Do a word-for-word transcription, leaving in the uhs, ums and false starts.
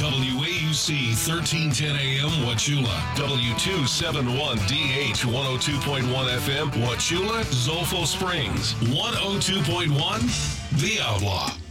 W A U C thirteen ten A M Wauchula, W two seventy-one D H one oh two point one F M Wauchula, Zolfo Springs, one oh two point one The Outlaw.